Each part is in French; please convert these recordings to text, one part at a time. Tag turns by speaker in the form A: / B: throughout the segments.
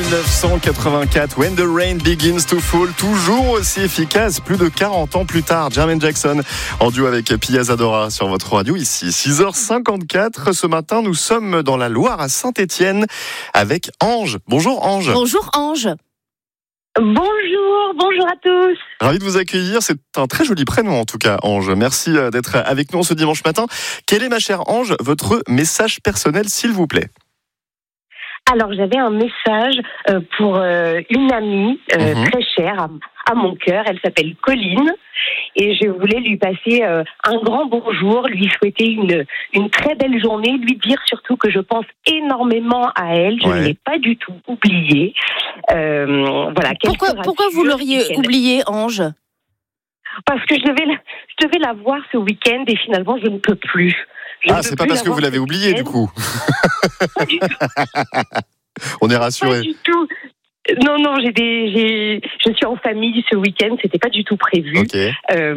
A: 1984, When the Rain Begins to Fall, toujours aussi efficace, plus de 40 ans plus tard. Jermaine Jackson en duo avec Pia Zadora sur votre radio ici. 6h54, ce matin nous sommes dans la Loire à Saint-Étienne avec Ange. Bonjour Ange.
B: Bonjour Ange.
C: Bonjour à tous.
A: Ravi de vous accueillir, c'est un très joli prénom en tout cas Ange. Merci d'être avec nous ce dimanche matin. Quel est ma chère Ange, votre message personnel s'il vous plaît ?
C: Alors j'avais un message pour une amie très chère à mon cœur, elle s'appelle Colline et je voulais lui passer un grand bonjour, lui souhaiter une très belle journée, lui dire surtout que je pense énormément à elle, je ne l'ai pas du tout oubliée. Voilà.
B: Pourquoi vous l'auriez oubliée, Ange ?
C: Parce que je devais la voir ce week-end et finalement je ne peux plus.
A: C'est pas parce que vous l'avez oubliée du coup.
C: Pas du tout.
A: On est rassurés.
C: Pas du tout. Non, je suis en famille ce week-end, c'était pas du tout prévu.
A: Okay.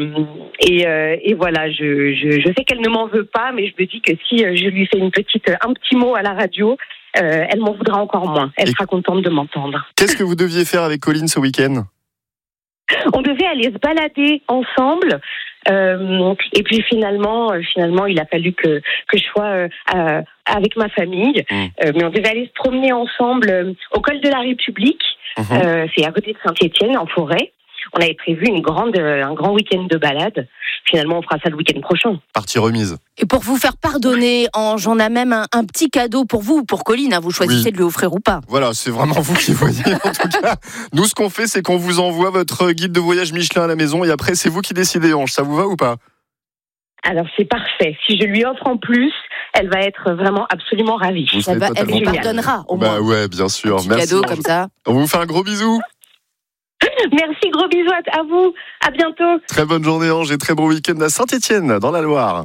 C: Et voilà, je sais qu'elle ne m'en veut pas, mais je me dis que si je lui fais un petit mot à la radio, elle m'en voudra encore moins. Elle sera contente de m'entendre.
A: Qu'est-ce que vous deviez faire avec Colline ce week-end ?
C: On devait aller se balader ensemble. Et puis finalement, il a fallu que je sois avec ma famille. Mais on devait aller se promener ensemble au col de la République. C'est à côté de Saint-Étienne, en forêt. On avait prévu un grand week-end de balade. Finalement, on fera ça le week-end prochain.
A: Partie remise.
B: Et pour vous faire pardonner, Ange, on a même un petit cadeau pour vous, pour Colline. Vous choisissez de lui offrir ou pas.
A: Voilà, c'est vraiment vous qui voyez. En tout cas, nous, ce qu'on fait, c'est qu'on vous envoie votre guide de voyage Michelin à la maison. Et après, c'est vous qui décidez, Ange. Ça vous va ou pas ?
C: Alors, c'est parfait. Si je lui offre en plus, elle va être vraiment absolument ravie.
B: Elle vous pardonnera, au moins.
A: Ouais, bien sûr.
B: Un petit cadeau comme ça.
A: On vous fait un gros bisou.
C: Merci, gros bisous à vous. À bientôt.
A: Très bonne journée, Ange, et très bon week-end à Saint-Étienne, dans la Loire.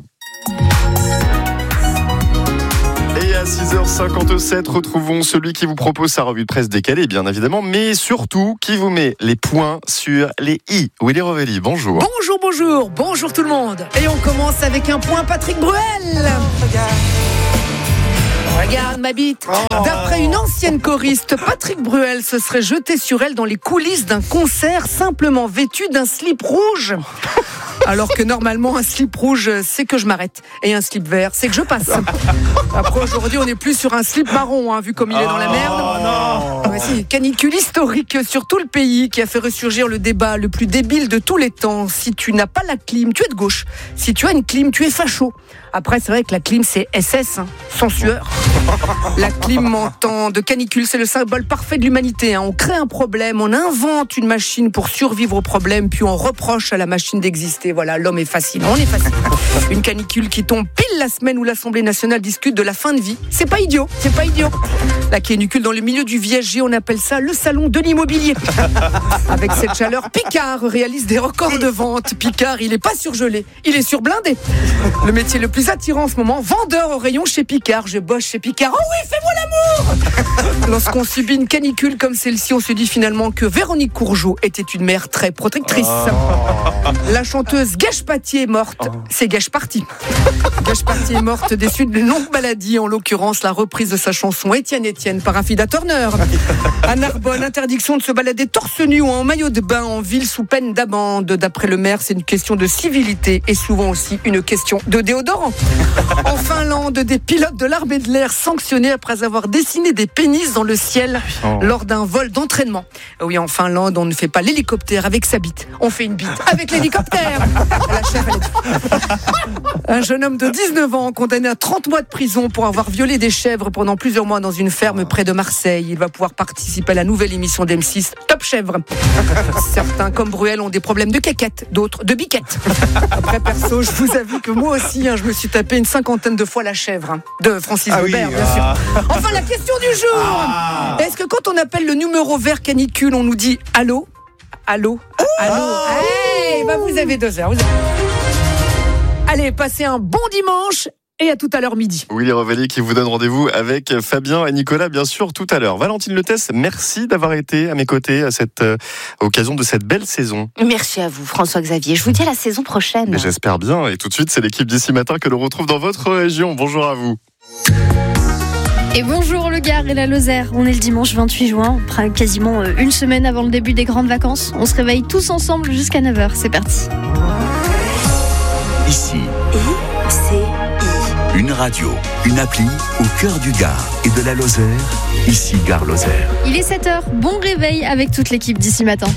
A: Et à 6h57, retrouvons celui qui vous propose sa revue de presse décalée, bien évidemment, mais surtout qui vous met les points sur les i. Willy Rovelli, bonjour.
D: Bonjour tout le monde. Et on commence avec un point Patrick Bruel. Regarde ma bite. D'après une ancienne choriste, Patrick Bruel se serait jeté sur elle dans les coulisses d'un concert simplement vêtu d'un slip rouge. Alors que normalement, un slip rouge, c'est que je m'arrête. Et un slip vert, c'est que je passe. Après, aujourd'hui, on n'est plus sur un slip marron, vu comme il est dans la merde. Voici une canicule historique sur tout le pays qui a fait ressurgir le débat le plus débile de tous les temps. Si tu n'as pas la clim, tu es de gauche. Si tu as une clim, tu es facho. Après, c'est vrai que la clim, c'est SS, sans sueur. La clim en temps de canicule, c'est le symbole parfait de l'humanité. On crée un problème, on invente une machine pour survivre au problème, puis on reproche à la machine d'exister. Voilà, l'homme est facile, on est facile. Une canicule qui tombe pile la semaine où l'Assemblée nationale discute de la fin de vie. C'est pas idiot. La canicule dans le milieu du viager, on appelle ça le salon de l'immobilier. Avec cette chaleur, Picard réalise des records de vente. Picard, il est pas surgelé, il est surblindé. Le métier le plus attirant en ce moment, vendeur au rayon chez Picard. Je bosse chez Picard. Oh oui, fais-moi l'amour. Lorsqu'on subit une canicule comme celle-ci, on se dit finalement que Véronique Courgeot était une mère très protectrice. La chanteuse Gage Pattier est morte. C'est Gage Party. Gage Party est morte déçue d'une longue maladie, en l'occurrence la reprise de sa chanson Étienne par Affida Turner. À Narbonne, interdiction de se balader torse nu ou en maillot de bain en ville sous peine d'amende. D'après le maire, c'est une question de civilité et souvent aussi une question de déodorant. En Finlande, des pilotes de l'armée de l'air sanctionnés après avoir dessiné des pénis dans le ciel lors d'un vol d'entraînement. Oui, en Finlande, on ne fait pas l'hélicoptère avec sa bite. On fait une bite avec l'hélicoptère. La chef, un jeune homme de 19 ans condamné à 30 mois de prison pour avoir violé des chèvres pendant plusieurs mois dans une ferme près de Marseille. Il va pouvoir participer à la nouvelle émission d'M6 Top Chèvre. Certains, comme Bruel, ont des problèmes de caquette, d'autres de biquette. Après, perso, je vous avoue que moi aussi, je me suis tapé une 50aine de fois la chèvre. De Francis Weber, bien sûr. Enfin, la question du jour. Est-ce que quand on appelle le numéro vert canicule, on nous dit allô? Allô? Hey, vous avez 2 heures. Allez, passez un bon dimanche. Et à tout à l'heure midi.
A: Willy Rovelli qui vous donne rendez-vous avec Fabien et Nicolas, bien sûr, tout à l'heure. Valentine Letès, merci d'avoir été à mes côtés à cette occasion de cette belle saison.
B: Merci à vous, François-Xavier. Je vous dis à la saison prochaine.
A: Mais j'espère bien. Et tout de suite, c'est l'équipe d'ici matin que l'on retrouve dans votre région. Bonjour à vous.
E: Et bonjour le Gard et la Lozère, on est le dimanche 28 juin, quasiment une semaine avant le début des grandes vacances. On se réveille tous ensemble jusqu'à 9h, c'est parti.
F: Ici, une radio, une appli au cœur du Gard et de la Lozère. Ici Gard Lozère.
E: Il est 7h, bon réveil avec toute l'équipe d'ici matin.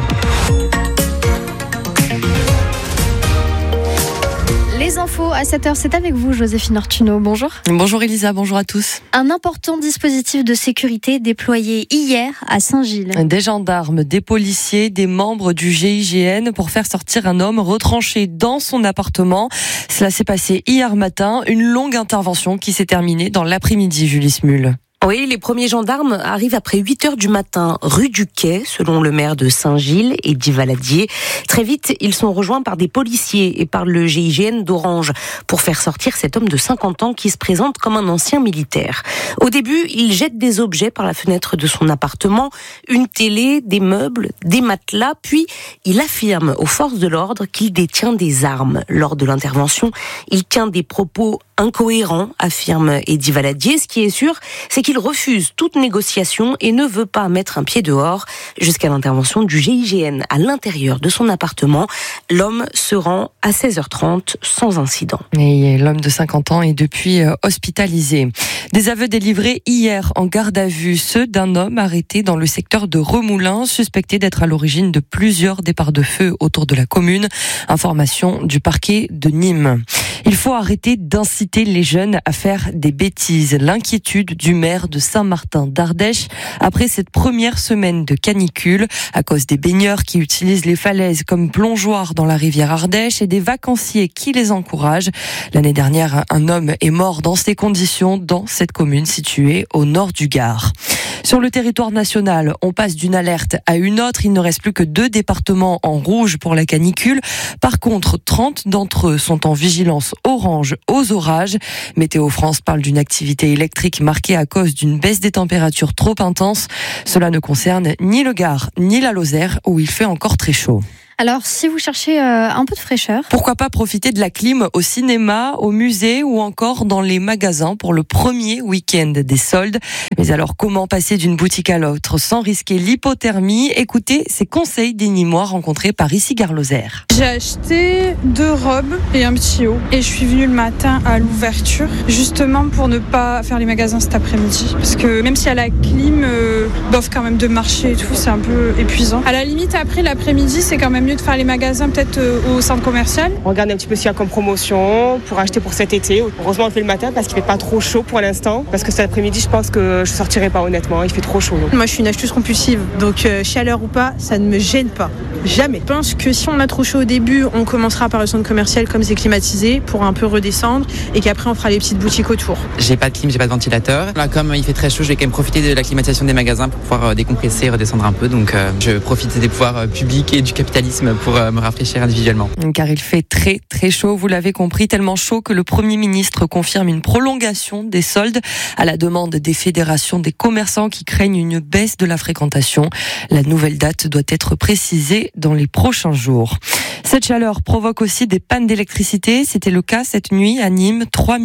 E: Les infos à 7h, c'est avec vous Joséphine Ortuno, bonjour.
G: Bonjour Elisa, bonjour à tous.
E: Un important dispositif de sécurité déployé hier à Saint-Gilles.
G: Des gendarmes, des policiers, des membres du GIGN pour faire sortir un homme retranché dans son appartement. Cela s'est passé hier matin, une longue intervention qui s'est terminée dans l'après-midi, Julie Smul.
H: Oui, les premiers gendarmes arrivent après 8h du matin, rue du Quai, selon le maire de Saint-Gilles, Eddy Valadier. Très vite, ils sont rejoints par des policiers et par le GIGN d'Orange pour faire sortir cet homme de 50 ans qui se présente comme un ancien militaire. Au début, il jette des objets par la fenêtre de son appartement, une télé, des meubles, des matelas, puis il affirme aux forces de l'ordre qu'il détient des armes. Lors de l'intervention, il tient des propos incohérent, affirme Eddy Valadier. Ce qui est sûr, c'est qu'il refuse toute négociation et ne veut pas mettre un pied dehors. Jusqu'à l'intervention du GIGN à l'intérieur de son appartement, l'homme se rend à 16h30 sans incident.
G: Et l'homme de 50 ans est depuis hospitalisé. Des aveux délivrés hier en garde à vue, ceux d'un homme arrêté dans le secteur de Remoulins, suspecté d'être à l'origine de plusieurs départs de feu autour de la commune. Information du parquet de Nîmes. Il faut arrêter d'inciter les jeunes à faire des bêtises. L'inquiétude du maire de Saint-Martin d'Ardèche après cette première semaine de canicule à cause des baigneurs qui utilisent les falaises comme plongeoires dans la rivière Ardèche et des vacanciers qui les encouragent. L'année dernière, un homme est mort dans ces conditions dans cette commune située au nord du Gard. Sur le territoire national, on passe d'une alerte à une autre. Il ne reste plus que 2 départements en rouge pour la canicule. Par contre, 30 d'entre eux sont en vigilance orange aux orages. Météo France parle d'une activité électrique marquée à cause d'une baisse des températures trop intense. Cela ne concerne ni le Gard ni la Lozère où il fait encore très chaud.
E: Alors, si vous cherchez un peu de fraîcheur...
G: Pourquoi pas profiter de la clim au cinéma, au musée ou encore dans les magasins pour le premier week-end des soldes. Mais alors, comment passer d'une boutique à l'autre sans risquer l'hypothermie? Écoutez ces conseils des Nîmois rencontrés par ici Gard Lozère.
I: J'ai acheté 2 robes et un petit haut. Et je suis venue le matin à l'ouverture, justement pour ne pas faire les magasins cet après-midi. Parce que même si à la clim, bof quand même de marcher et tout, c'est un peu épuisant. À la limite, après l'après-midi, c'est quand même mieux de faire les magasins peut-être au centre commercial.
J: On regarde un petit peu s'il y a comme promotion pour acheter pour cet été. Heureusement on le fait le matin parce qu'il fait pas trop chaud pour l'instant. Parce que cet après-midi je pense que je sortirai pas honnêtement, il fait trop chaud.
K: Moi je suis une acheteuse compulsive, donc chaleur ou pas, ça ne me gêne pas. Jamais. Je pense que si on a trop chaud au début, on commencera par le centre commercial comme c'est climatisé pour un peu redescendre et qu'après on fera les petites boutiques autour.
L: J'ai pas de clim, j'ai pas de ventilateur. Là comme il fait très chaud, je vais quand même profiter de la climatisation des magasins pour pouvoir décompresser et redescendre un peu. Donc je profite des pouvoirs publics et du capitalisme pour me rafraîchir individuellement.
G: Car il fait très très chaud, vous l'avez compris, tellement chaud que le Premier ministre confirme une prolongation des soldes à la demande des fédérations des commerçants qui craignent une baisse de la fréquentation. La nouvelle date doit être précisée dans les prochains jours. Cette chaleur provoque aussi des pannes d'électricité. C'était le cas cette nuit à Nîmes.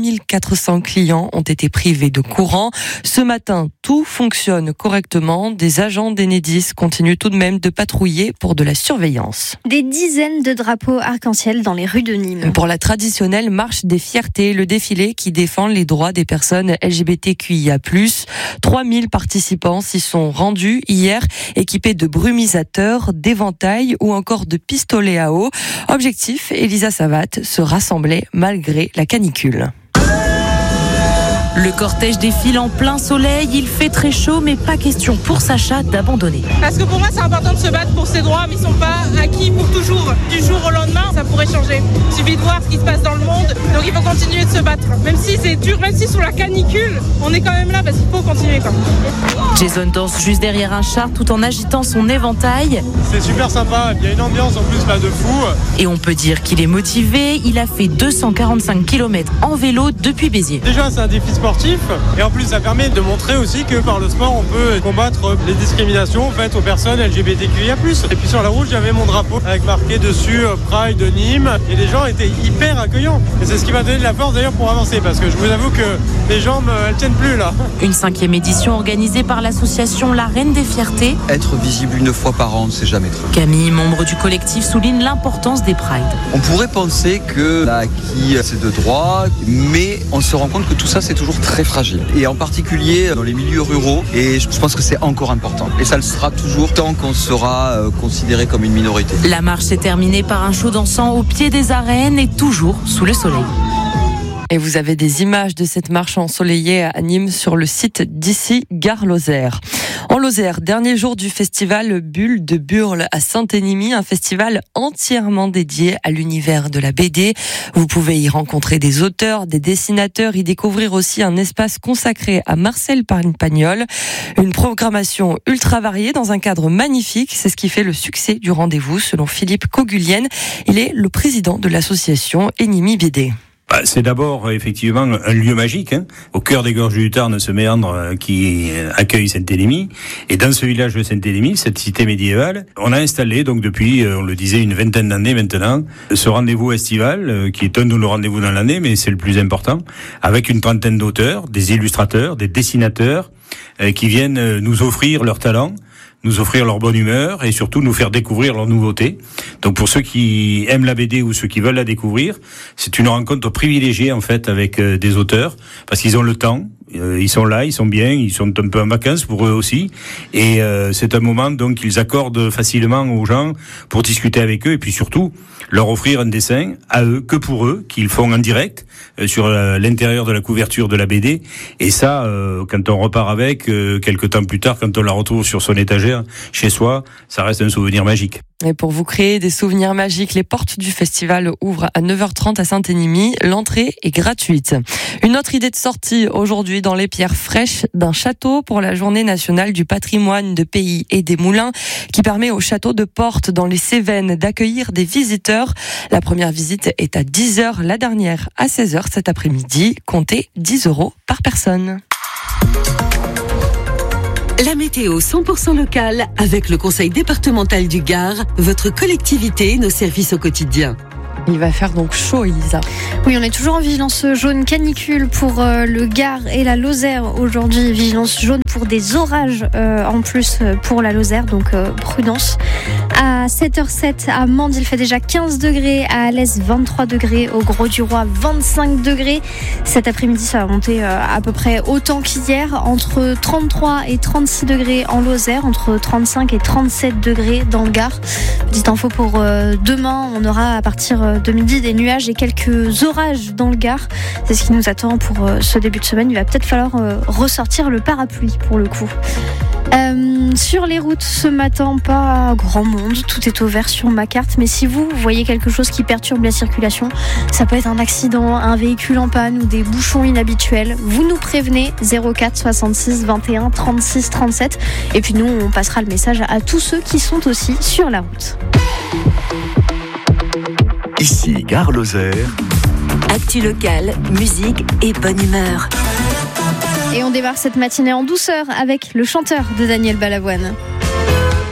G: 3400 clients ont été privés de courant. Ce matin, tout fonctionne correctement. Des agents d'Enedis continuent tout de même de patrouiller pour de la surveillance.
E: Des dizaines de drapeaux arc-en-ciel dans les rues de Nîmes.
G: Pour la traditionnelle marche des fiertés, le défilé qui défend les droits des personnes LGBTQIA+. 3000 participants s'y sont rendus hier, équipés de brumisateurs, d'éventails ou encore de pistolets à eau. Objectif, Elisa Savat, se rassembler malgré la canicule.
M: Le cortège défile en plein soleil, il fait très chaud, mais pas question pour Sacha d'abandonner.
N: Parce que pour moi, c'est important de se battre pour ses droits, mais ils ne sont pas acquis pour toujours. Du jour au lendemain, ça pourrait changer. Il suffit de voir ce qui se passe dans le monde, donc il faut continuer de se battre. Même si c'est dur, même si sous la canicule, on est quand même là parce qu'il faut continuer.
M: Jason danse juste derrière un char tout en agitant son éventail.
O: C'est super sympa, il y a une ambiance en plus là de fou.
M: Et on peut dire qu'il est motivé, il a fait 245 km en vélo depuis Béziers.
O: Déjà c'est un défi sportif et en plus ça permet de montrer aussi que par le sport on peut combattre les discriminations faites aux personnes LGBTQIA+. Et puis sur la route j'avais mon drapeau avec marqué dessus Pride de Nîmes et les gens étaient hyper accueillants. Et c'est ce qui m'a donné de la force d'ailleurs pour avancer parce que je vous avoue que les jambes elles tiennent plus là.
M: Une 5e édition organisée par l'association La Reine des Fiertés.
P: Être visible une fois par an, c'est jamais trop.
M: Camille, membre du collectif, souligne l'importance des Prides.
P: On pourrait penser qu'on a acquis assez de droits, mais on se rend compte que tout ça c'est toujours très fragile. Et en particulier dans les milieux ruraux, et je pense que c'est encore important. Et ça le sera toujours tant qu'on sera considéré comme une minorité.
M: La marche s'est terminée par un show dansant au pied des arènes et toujours sous le soleil.
G: Et vous avez des images de cette marche ensoleillée à Nîmes sur le site d'ici Gare Lozère. En Lozère, dernier jour du festival Bulle de Burle à Saint-Énimie, un festival entièrement dédié à l'univers de la BD. Vous pouvez y rencontrer des auteurs, des dessinateurs, y découvrir aussi un espace consacré à Marcel Pagnol. Une programmation ultra variée dans un cadre magnifique. C'est ce qui fait le succès du rendez-vous, selon Philippe Cogulienne. Il est le président de l'association Énimie BD.
Q: C'est d'abord effectivement un lieu magique, au cœur des gorges du Tarn, ce méandre qui accueille Saint-Énimie. Et dans ce village de Saint-Énimie, cette cité médiévale, on a installé donc depuis, on le disait, une vingtaine d'années maintenant, ce rendez-vous estival qui est un de nos rendez-vous dans l'année, mais c'est le plus important, avec une trentaine d'auteurs, des illustrateurs, des dessinateurs qui viennent nous offrir leur talent, nous offrir leur bonne humeur et surtout nous faire découvrir leurs nouveautés. Donc pour ceux qui aiment la BD ou ceux qui veulent la découvrir, c'est une rencontre privilégiée en fait avec des auteurs parce qu'ils ont le temps. Ils sont là, ils sont bien, ils sont un peu en vacances pour eux aussi. Et c'est un moment donc qu'ils accordent facilement aux gens pour discuter avec eux et puis surtout leur offrir un dessin à eux, que pour eux, qu'ils font en direct sur l'intérieur de la couverture de la BD. Et ça, quand on repart avec, quelques temps plus tard, quand on la retrouve sur son étagère chez soi, ça reste un souvenir magique.
G: Et pour vous créer des souvenirs magiques, les portes du festival ouvrent à 9h30 à Saint-Énimie. L'entrée est gratuite. Une autre idée de sortie aujourd'hui dans les pierres fraîches d'un château pour la journée nationale du patrimoine de pays et des moulins qui permet au château de Portes dans les Cévennes d'accueillir des visiteurs. La première visite est à 10h, la dernière à 16h cet après-midi. Comptez 10 € par personne.
R: La météo 100% locale avec le Conseil départemental du Gard, votre collectivité, nos services au quotidien.
G: Il va faire donc chaud, Elisa.
E: Oui, on est toujours en vigilance jaune canicule pour le Gard et la Lozère. Aujourd'hui, vigilance jaune pour des orages en plus pour la Lozère, donc prudence. À 7h07, à Mende, il fait déjà 15 degrés. À Alès, 23 degrés. Au Grau-du-Roi, 25 degrés. Cet après-midi, ça va monter à peu près autant qu'hier. Entre 33 et 36 degrés en Lozère. Entre 35 et 37 degrés dans le Gard. Petite info pour demain, on aura à partir de midi des nuages et quelques orages dans le Gard. C'est ce qui nous attend pour ce début de semaine. Il va peut-être falloir ressortir le parapluie pour le coup. Sur les routes ce matin, pas grand monde, tout est au vert sur ma carte, mais si vous voyez quelque chose qui perturbe la circulation, ça peut être un accident, un véhicule en panne ou des bouchons inhabituels, vous nous prévenez 04 66 21 36 37 et puis nous on passera le message à tous ceux qui sont aussi sur la route.
F: Ici Gare Lozère.
R: Actu locale, musique et bonne humeur.
E: Et on démarre cette matinée en douceur avec le chanteur de Daniel Balavoine.